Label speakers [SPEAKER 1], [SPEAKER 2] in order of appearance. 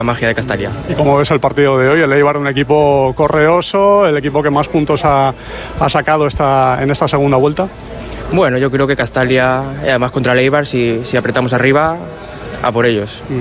[SPEAKER 1] La magia de Castalia.
[SPEAKER 2] ¿Y cómo ves el partido de hoy? El Eibar, un equipo correoso, el equipo que más puntos ha sacado en esta segunda vuelta.
[SPEAKER 1] Bueno, yo creo que Castalia, además contra el Eibar, si apretamos arriba, a por ellos.